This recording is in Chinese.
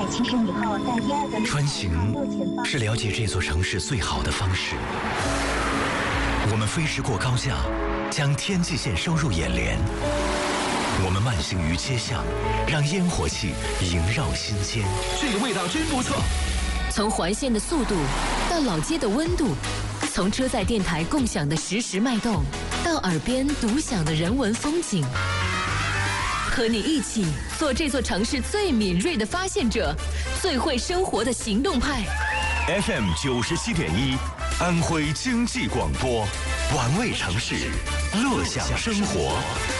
其实以后在第二个穿行是了解这座城市最好的方式。我们飞驰过高架，将天际线收入眼帘。我们慢行于街巷，让烟火气萦绕心间。 这个味道真不错。 从环线的速度到老街的温度，从车载电台共享的实时脉动，到耳边独享的人文风景。和你一起做这座城市最敏锐的发现者，最会生活的行动派。 FM 97.1，安徽经济广播，玩味城市，乐享生活。